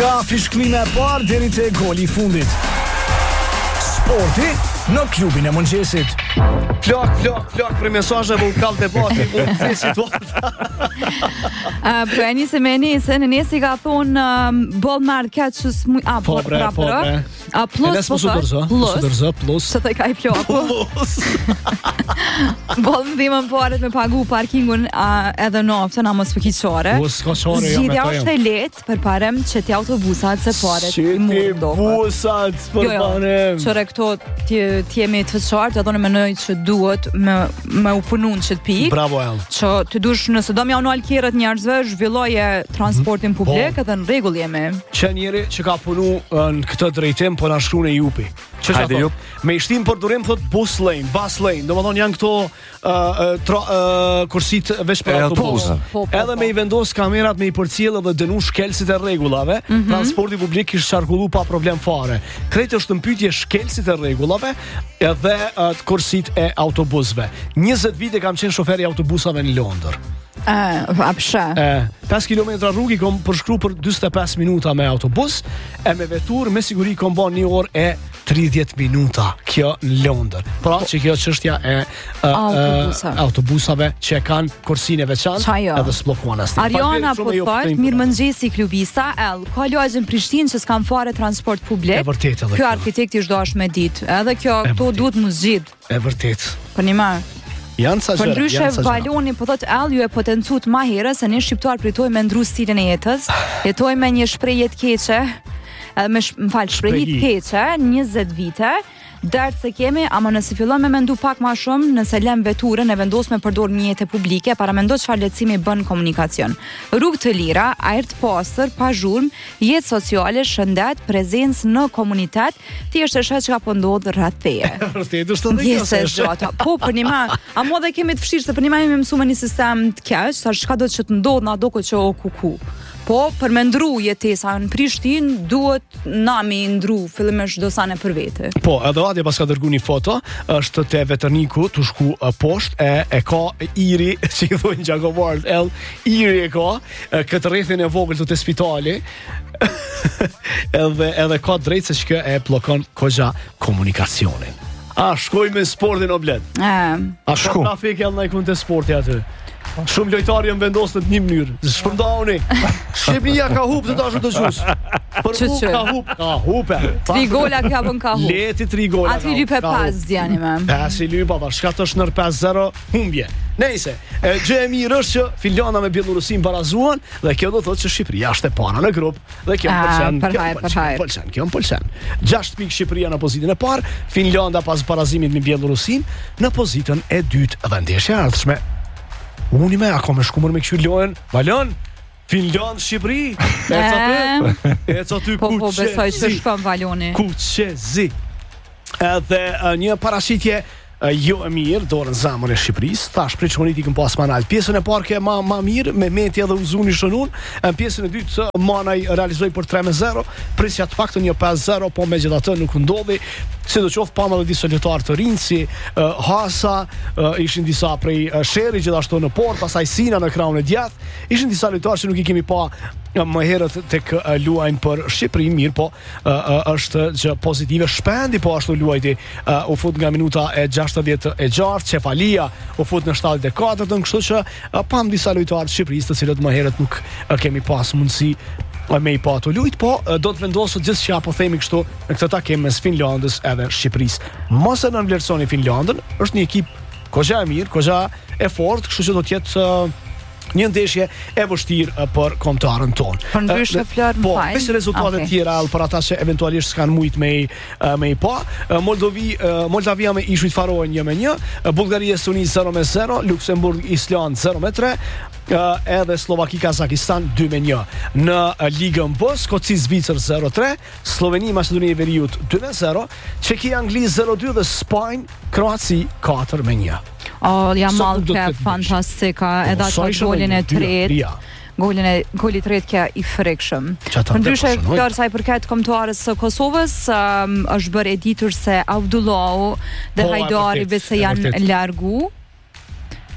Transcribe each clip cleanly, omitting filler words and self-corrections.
Nga fishklime e parë deri te goli I fundit. Sporti në klubin e mëngjesit. Flak për mesazhe u kall debati. Po e nisë me nesën, nesi ka thonë boll marr kaç smuj Po. plus. Sa të kaj floku. Boll ndihmën paret me pagu parkingun edhe noftën a mos fëkiqore. Zgjidhja është e lehtë përparem që ti autobusat se paret I mund do. Busat përparem. Çore këto ti jemi të qartë, edhe unë mendoj që duhet me u punun që të pik. Bravo El. Që të dush nëse do m'ja unë alkirët njerëzve, zhvilloje transportin publik edhe në rregull jemi. Që njeri që ka punu në këtë drejtim, po na shkruan e jupi. Hajde jup. Me shtim për durim thot bus lane, bus lane. Domethënë janë këto kursit veç për autobus. Edhe me I vendos kamerat me I përcjell edhe dënu shkelësit e rregullave, transporti publik kishte çarkullu pa problem fare. Krejt është në pyetje shkelësit e rregullave edhe kursit e autobusëve. 20 vite kam qenë shofer I autobusave në Londër. 5 kilometra rrugë I kom përshkru për 45 minuta me autobus, e me vetur me siguri kom bën 1 orë e 30 minuta kjo në Londër. Pra që kjo çështja e autobusave që kanë kursinë veçantë edhe s'bllokuan as. Ariana po thot, mirëmëngjesi klubista, ka lojën Prishtinë që s'kan fare transport publik. Ky arkitekti është dash me ditë. Edhe kjo këto duhet mu zgjidh. E vërtet. Po nima. Janë sa gjëra. Po ndryshe Valoni po thot ju e potencut më herë se ne shqiptar pritojmë me ndru stilin e jetës. Jetojmë me një shprehje të keqe. Shprehje të keqe 20 vite. Dert se kemi, ama nëse fillon me mendu pak ma shumë, nëse lem veturën e vendos me përdor mjete publike, para mendo çfarë lehtësimi bën komunikacion. Rrugë të lira, ajër të pastër, pa zhurmë, jetë sociale, shëndet, prezencë në komunitet, ti është e sheh çka po ndodh rreth teje. Vërtet është ndonjëse gjata. Po për një ma, a mo dhe kemi të fshirë se për një ma jemi mësuar një sistem të keq, sa çka do të ndodh na doko që o kuku. Po, për me ndru jetesa në Prishtinë, duhet nami ndru fillimisht do sa ne për vete. Po, edhe atje pas ka dërgu një foto, është te veterniku të shku poshtë, e ka iri, që I thujnë Gjakovard, iri e ka, këtë rrethin e vogël të spitali, edhe ka drejtë se që kë e plokon kogja komunikacionin. Shkoj me sportin o bled. Shko. Trafik e në ikun të sporti aty. Shumë lojtarë janë vendosur në një mënyrë. Shpërndani. Shqipëria ka hub të dashur të gjus. Për mu ka hub. 3 gola ka bën ka hub. Leti 3 gola. Aty lype 5 djani më. 5 I lypa, shka të është nër 5-0 humbje. Nejse, gjë e mirë është që Finlanda me Bielorusin barazuan dhe kjo do thotë që Shqipëria është e para në grup dhe kjo më pëlqen. 6 pikë Shqipëria në pozitën e parë, Finlanda pas barazimit me Bielorusin në pozitën e dytë dhe ndeshja e ardhshme. Unë me ako me shkumër me këshu lojën Valon, Finland, Shqipëri E ca ty Po besoj që shkëm Valoni Kuqezi Edhe një parashitje jo e mirë, dorën zamër e Shqipërisë. Thash pritshmërit I këm pas manal. Pjesën e parë ke ma mirë, me Meti edhe Uzuni shënun. Pjesën e dytë Manaj realizoi për 3-0. Prisja të paktën një 5-0, po megjithatë nuk ndodhi. Sidoqoftë pam edhe disa lojtarë të rinj si Hasa, ishin disa prej Sheri gjithashtu në port, pastaj Sina në krahun e djathtë. Ishin disa lojtarë që nuk I kemi pa më herët tek luajnë për Shqipërinë, mirë, po është gjë pozitive. Shpendi po ashtu luajti, u fut nga minuta e 60 e gjartë, Cefalia u fut në 74-ën, kështu që pam disa lojtarë të Shqipërisë të cilët më herët nuk kemi pas mundësi me I pa të lujt, po do të vendosët gjithçka, po themi kështu, në këtë takim mes Finlandës edhe Shqipërisë. Mos e nënvlerësoni Finlandën, është një ekip kogja e mirë, kogja e fortë, kështu që do të jetë një ndeshje e vështirë për kombëtarën tonë. Për ndryshe Flor më fal. Po, me rezultate tjera për ata që eventualisht s'kan mujt me I pa. Moldavia me Ishujt Faroe 1-1, Bullgaria Tunis 0-0, Luksemburg Island 0-3, edhe Slovaki Kazakistan 2-1. Në ligën B, Skoci Zvicër 0-3, Sloveni Maqedonia e Veriut 2-0, Çeki Angli 0-2 dhe Spanjë Kroaci 4-1. Jam malke fantastika, edhe atë golin e tretë. Goli i tretë kja I frikshëm. Për ndryshe Flor sa I përket kombëtarës së Kosovës, është bërë e ditur se Avdullahu dhe Hajdari se janë largu.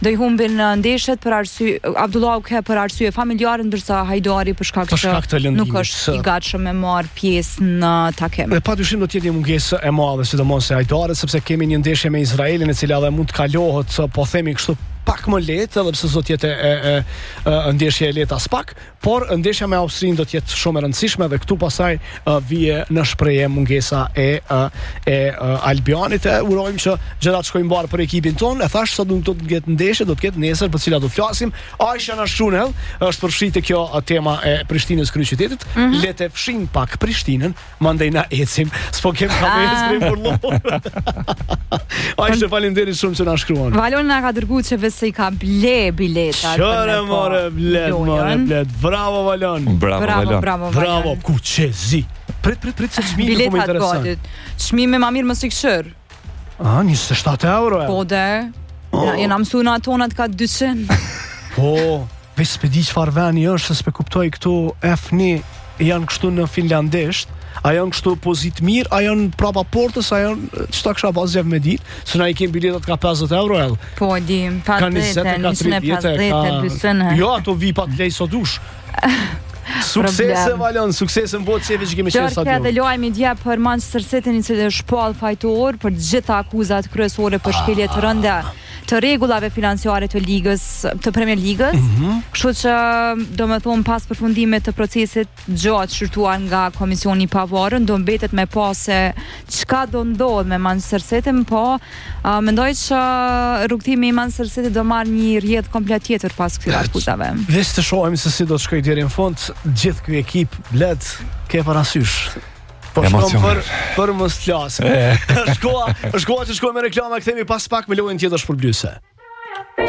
do i humbin ndeshjet për arsye Abdullahu ka për arsye familjare, ndërsa Hajdari për shkak të nuk është i gatshëm me marr pjesë në takim. Dhe padyshim do të jetë një mungesë e madhe sidomos e Hajdarit, sepse kemi një ndeshje me Izraelin e cila edhe mund të kalohet, po themi kështu pak më lehtë, edhe pse do të jetë ndeshje e lehtë as pak, por ndeshja me Austrinë do të jetë shumë e rëndësishme dhe këtu pastaj vije në shprehje mungesa e Albionit. Urojmë që gjërat shkojnë mbar për ekipin ton. E thash sa do të ketë ndeshje, do të ketë nesër për të cilat do të flasim. Aisha na shtunel, është përfshirë kjo tema e Prishtinës kryeqytetit. Le të fshim pak Prishtinën, mandej na ecim. S'po kem kamerës për burllon. Aisha, faleminderit shumë që na shkruan. Valon na ka dërguar që se i ka ble bileta. Çfarë more blet. Bravo Valon. Bravo Kuçezi. Prit se çmimi po më intereson. Çmimi më mirë mos i kshir. 27 euro. Po de. Jena mësuar na tonat ka 200. Po, veç s'pedi çfarë veni është, s'pe kuptoj këtu F1 janë kështu në finlandesht. A janë kështu pozit mirë, a janë prapa portës, a janë çta kisha pasjev me ditë, se na i kemi biletat ka 50 euro edhe. Po di, ka 250. Jo, ato vi pa të lej sot dush. Suksese Valon, suksese në botë që kemi qenë stadion. Dhe lojmë dje për Manchester City që është shpall fajtor për të gjitha akuzat kryesore për shkelje të rënda të rregullave financiare të ligës, të Premier Ligës. Kështu që domethënë pas përfundimit të procesit gjatë shërtuar nga komisioni i pavarur, do mbetet me pa se çka do ndodh me Manchester City, po mendoj që rrugtimi i Manchester City do marrë një rrjedh komplet tjetër pas këtyre akuzave. Veç të shohim se si do të shkojë deri në fund, gjithë ky ekip blet ke parasysh. Po shkon për mos flas. Është koha që shkojmë me reklama, kthehemi pas pak me lojën tjetër shpërblyese.